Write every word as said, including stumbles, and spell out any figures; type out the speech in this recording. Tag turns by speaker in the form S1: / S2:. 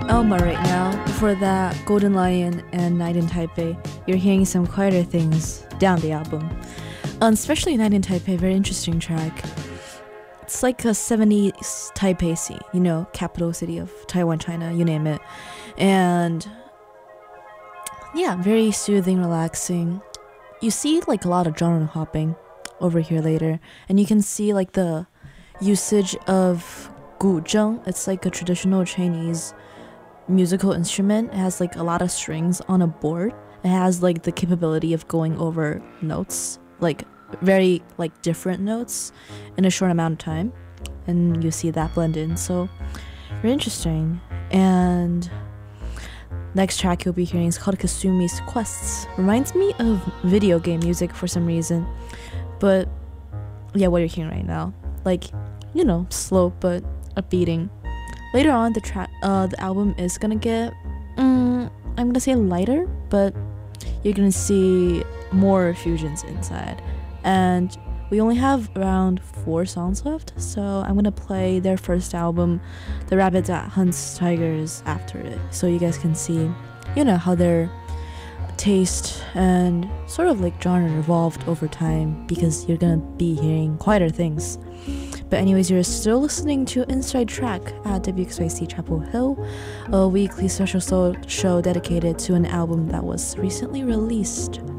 S1: Elma right now. Before that, Golden Lion and Night in Taipei. You're hearing some quieter things down the album. Um, especially Night in Taipei, very interesting track. It's like a seventies Taipei city, you know, capital city of Taiwan, China, you name it. And yeah, very soothing, relaxing. You see like a lot of genre hopping over here later, and you can see like the usage of guzheng. It's like a traditional Chinese musical instrument. It has like a lot of strings on a board. It has like the capability of going over notes, like very like different notes in a short amount of time, and you see that blend in. So very interesting. And next track you'll be hearing is called Kasumi's Quests. Reminds me of video game music for some reason, but yeah, what you're hearing right now, like, you know, slow but upbeating. Later on, the track, uh, the album is gonna get, um, I'm gonna say lighter, but you're gonna see more fusions inside. And we only have around four songs left, so I'm gonna play their first album, The Rabbit That Hunts Tigers, after it, so you guys can see, you know, how their taste and sort of like genre evolved over time, because you're gonna be hearing quieter things. But anyways, you're still listening to Inside Track at W X Y C Chapel Hill, a weekly special show dedicated to an album that was recently released.